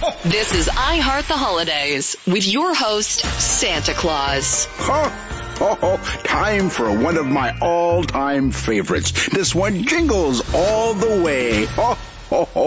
This is I Heart the Holidays with your host, Santa Claus. Time for one of my all-time favorites. This one jingles all the way.